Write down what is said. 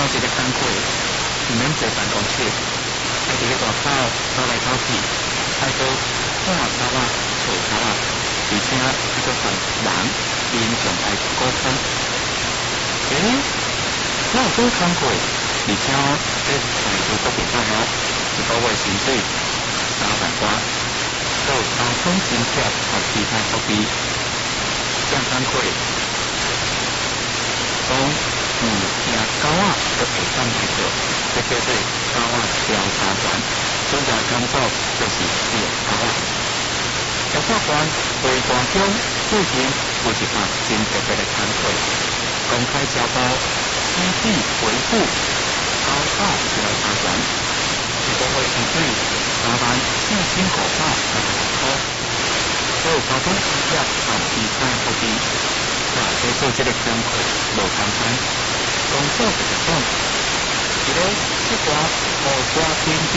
一个工课，毋免坐办公室，爱伫个大口走来走去，爱做看草啊、找草啊，而且还做同人因上爱沟通。我有做工课，而且这态度都袂歹哦，一个月薪水3万块，还有交通津贴和其他福利。这工课讲惊狗仔都会当来做，这叫做狗仔调查员。主要工作就是猎狗仔。调查员为大乡最近有一项真特别的工课，公开招募基地维护狗仔调查员，一个月薪水34550块，还有交通津贴和其他福利。在做这个工课无简单，工作就是讲，一个一寡好抓紧